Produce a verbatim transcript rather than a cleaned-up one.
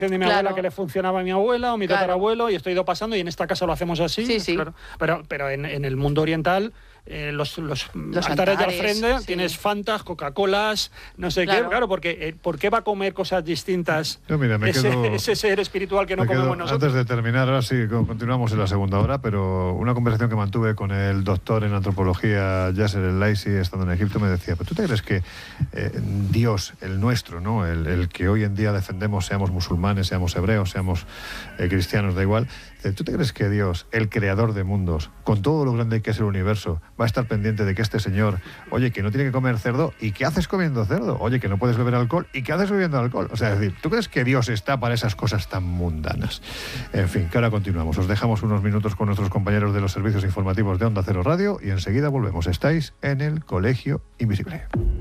de mi Claro. abuela que le funcionaba a mi abuela o mi Claro. tatarabuelo y esto ha ido pasando y en esta casa lo hacemos así. Sí, sí. Claro. Pero, pero en, en el mundo oriental, eh, los, los, Los altares de altares, ofrenda sí. tienes Fantas, Coca-Colas, no sé Claro. qué. Claro, porque eh, ¿por qué va a comer cosas distintas Yo, mira, me ese, quedo- ese ser espiritual que no Me quedo- comemos nosotros? Antes de terminar, ahora sí, co- continuamos en la segunda hora, pero una conversación que mantuve con el doctor en antropología Yasser El-Laisi, estando en Egipto, me decía, ¿pero tú te crees que eh, Dios, el nuestro, ¿no? el, el que hoy en día defendemos, seamos musulmanes, seamos hebreos, seamos eh, cristianos, da igual, eh, ¿tú te crees que Dios, el creador de mundos, con todo lo grande que es el universo, va a estar pendiente de que este señor, oye, que no tiene que comer cerdo, ¿y qué haces comiendo cerdo? Oye, que no puedes beber alcohol, ¿y qué haces bebiendo alcohol? O sea, es decir, ¿tú crees que Dios está para esas cosas tan mundanas? En fin, que ahora continuamos. Os dejamos unos minutos con nuestros compañeros de los servicios informativos de Onda Cero Radio y enseguida volvemos. Estáis en el Colegio Invisible.